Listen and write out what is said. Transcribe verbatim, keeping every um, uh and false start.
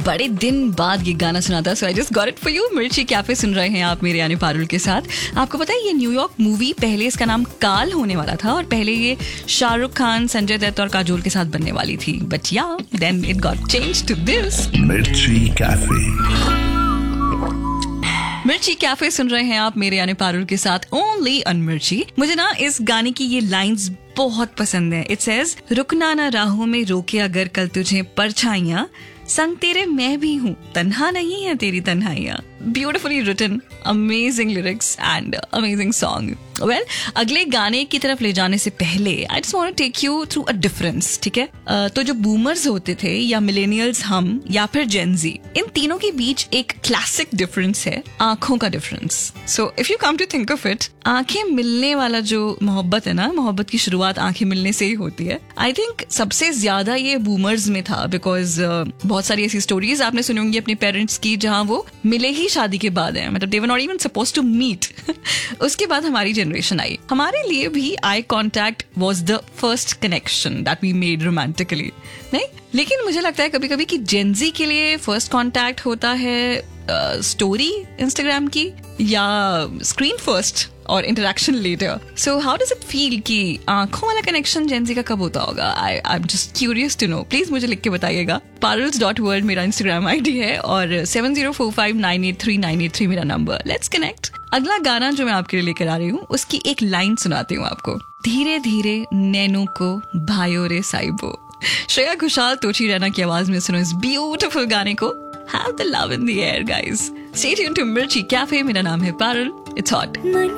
बड़े दिन बाद ये गाना सुना था, सो I just got it for you. मिर्ची कैफे सुन रहे हैं आप मेरे यानी पारुल के साथ। आपको पता है ये न्यूयॉर्क मूवी पहले इसका नाम काल होने वाला था और पहले ये शाहरुख खान, संजय दत्त और काजोल के साथ बनने वाली थी, बट या then it got changed to this. मिर्ची कैफे मिर्ची कैफे सुन रहे हैं आप मेरे यानी पारुल के साथ, ओनली ऑन मिर्ची। मुझे ना इस गाने की ये लाइंस बहुत पसंद है। इट सेज, रुकना ना राहों में रोके अगर कल तुझे परछाइयां, संग तेरे मैं भी हूँ, तन्हा नहीं है तेरी तन्हाइयां। Beautifully written, amazing lyrics and amazing song. Well, अगले गाने की तरफ ले जाने से पहले I just want to take you through a difference, ठीक है? uh, तो जो बूमर्स होते थे या मिलेनियल्स हम या फिर जेनजी, इन तीनों के बीच एक क्लासिक डिफरेंस है, आंखों का difference. So if you come to think of it, आंखें मिलने वाला जो मोहब्बत है ना, मोहब्बत की शुरुआत आंखें मिलने से ही होती है। आई थिंक सबसे ज्यादा ये बूमर्स में था, बिकॉज uh, बहुत सारी ऐसी स्टोरीज आपने सुनी होंगी अपने पेरेंट्स की जहां वो मिले ही शादी के बाद है, मतलब दे were not even suppose to meet. उसके बाद हमारी जनरेशन आई। हमारे लिए भी eye contact was the first connection that we made romantically, नहीं? लेकिन मुझे लगता है कभी कभी कि जेनजी के लिए फर्स्ट कॉन्टैक्ट होता है स्टोरी uh, इंस्टाग्राम की, या स्क्रीन फर्स्ट और interaction letter. So how does it feel कि आंखों वाला कनेक्शन जेनजी का कब होता होगा? आई I am just curious to know. Please मुझे लिख के बताइएगा। पारुल्स डॉट वर्ल्ड मेरा इंस्टाग्राम आईडी है और seven zero four five nine eight three nine eight three मेरा नंबर। Let's connect. अगला गाना जो मैं आपके लिए लेकर आ रही हूँ उसकी एक लाइन सुनाती हूँ आपको। धीरे धीरे नैनों को भाइयों रे साइबो। श्रेया घोषाल, तोची रैना की आवाज में सुनो इस ब्यूटीफुल गाने को। Have the love in the air, guys. Stay tuned to Mirchi Cafe. मेरा नाम है पारुल. It's hot.